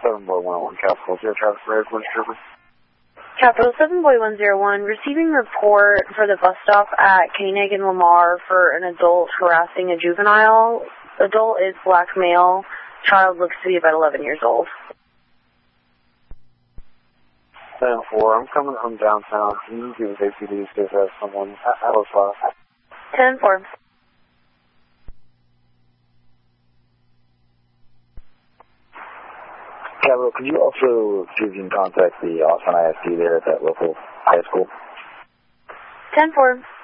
7 boy 101, Capital 0 traffic for airport trooper. Capital 7 boy 101, receiving report for the bus stop at Koenig and Lamar for an adult harassing a juvenile. Adult is black male. Child looks to be about 11 years old. 10-4, I'm coming from downtown. Can you give us APD to have someone at our spot? 10-4. Capital, could you also see if you can contact the Austin ISD there at that local high school? 10-4.